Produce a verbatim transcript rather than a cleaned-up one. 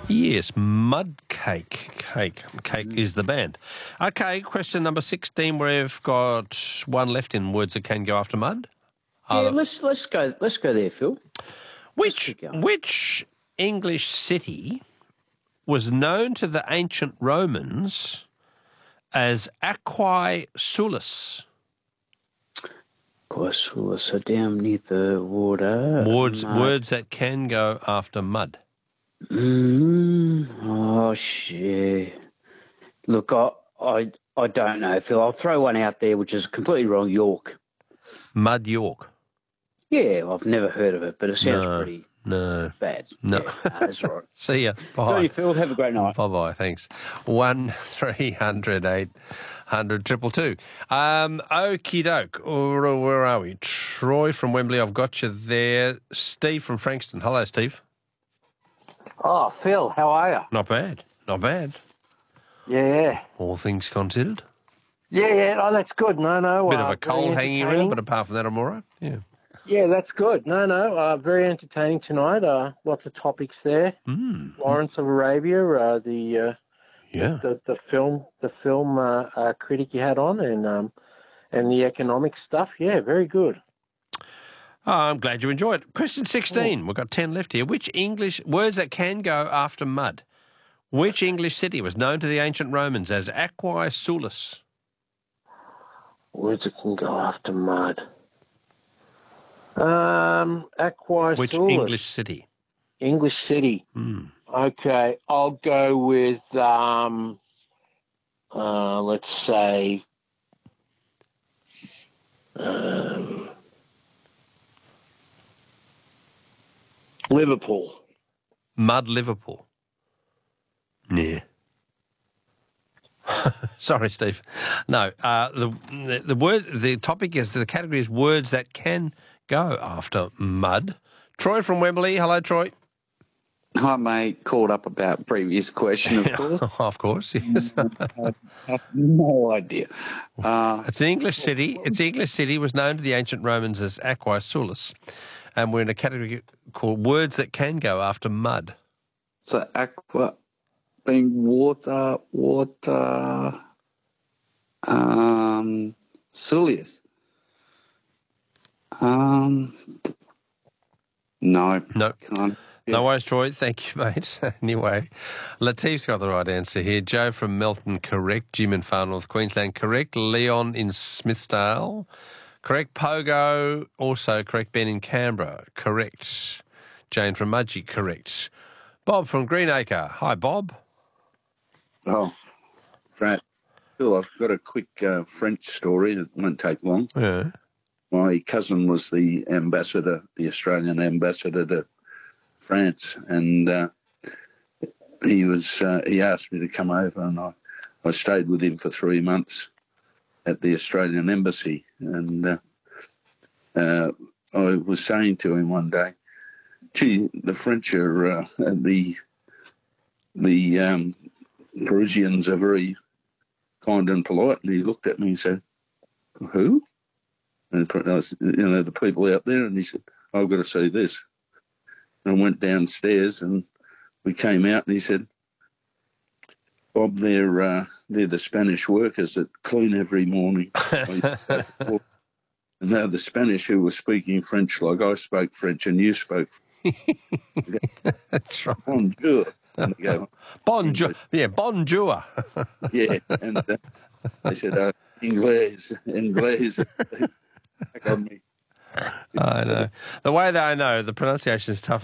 Yes, Mud Cake. Cake. Cake mm. is the band. Okay, question number sixteen. We've got one left in words that can go after mud. Yeah, uh, let's let's go let's go there, Phil. Which which English city was known to the ancient Romans as Aquae Sulis? Aquae Sulis, are down near the water. Words words that can go after mud. Mm, oh shit! Look, I, I I don't know, Phil. I'll throw one out there, which is completely wrong. York. Mud York. Yeah, I've never heard of it, but it sounds no, pretty no bad. No, yeah, no that's right. See ya. Bye. Sorry, Phil. Have a great night. Bye bye. Thanks. One three hundred eight hundred triple two. Um, okie doke. Where are we? Troy from Wembley. I've got you there. Steve from Frankston. Hello, Steve. Oh, Phil, how are you? Not bad. Not bad. Yeah. All things considered. Yeah, yeah. Oh, that's good. No, no. Bit uh, of a cold hanging around, but apart from that, I'm all right. Yeah. Yeah, that's good. No, no. Uh, very entertaining tonight. Uh, lots of topics there. Mm. Lawrence of Arabia, uh, the uh, yeah, the, the film, the film uh, uh, critic you had on, and um, and the economic stuff. Yeah, very good. Oh, I'm glad you enjoyed it. Question sixteen. Oh. We've got ten left here. Which English words that can go after mud? Which English city was known to the ancient Romans as Aquae Sulis? Words that can go after mud. Um, Aquae Which Sulis. English city? English city. Mm. Okay, I'll go with, um, uh, let's say, um, Liverpool. Mud Liverpool. Yeah. Sorry, Steve. No, uh, the, the the word the topic is the category is words that can go after mud. Troy from Wembley. Hello, Troy. Hi, mate. Called up about previous question, of course. Of course, yes. I have no idea. Uh, it's an English city. It's an English city was known to the ancient Romans as Aquae Sulis, and we're in a category called words that can go after mud. So aqua being water, water, um, Sulius. Um, no. No. Can't. No worries, Troy. Thank you, mate. Anyway, Latif's got the right answer here. Joe from Melton, correct. Jim in Far North Queensland, correct. Leon in Smithsdale, correct. Pogo, also correct. Ben in Canberra, correct. Jane from Mudgee, correct. Bob from Greenacre. Hi, Bob. Oh, Frat. Phil, I've got a quick uh, French story. It won't take long. Yeah. My cousin was the ambassador, the Australian ambassador to France, and uh, he was uh, he asked me to come over, and I, I stayed with him for three months at the Australian embassy. And uh, uh, I was saying to him one day, "Gee, the French are uh, the the um, Parisians are very kind and polite." And he looked at me and said, "Who?" And I was, you know, the people out there. And he said, "I've got to see this." And I went downstairs, and we came out, and he said, "Bob, they're uh, they're the Spanish workers that clean every morning." And now the Spanish who were speaking French like I spoke French and you spoke. That's right. Bonjour. And they go, bonjour. Yeah, bonjour. Yeah, and uh, they said, uh, Inglés, Inglés. Back on me. I know. The way that I know, the pronunciation is tough.